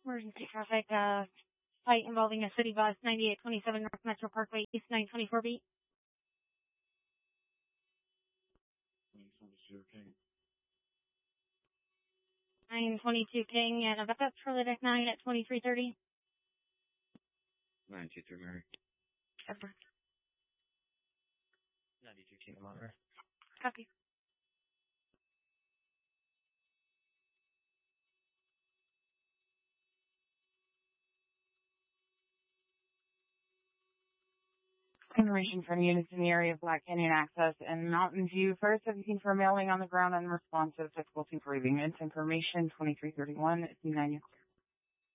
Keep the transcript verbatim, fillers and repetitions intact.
Emergency traffic, uh, fight involving a city bus, ninety-eight twenty-seven North Metro Parkway, East nine twenty-four B. nine twenty-two King. nine twenty-two King, and a backup for the deck nine at twenty-three thirty. nine two three Mary. Ever. ninety-two King Monterey. Copy. Information from units in the area of Black Canyon Access and Mountain View. Fire seventeen for mailing on the ground unresponsive, difficulty breathing. It's information twenty-three thirty-one, nine